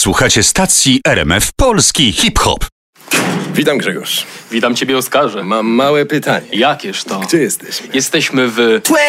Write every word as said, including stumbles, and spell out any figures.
Słuchacie stacji R M F Polski Hip-Hop. Witam, Grzegorz. Witam ciebie, Oskarze. Mam małe pytanie. Jakież to? Gdzie jesteśmy? Jesteśmy w...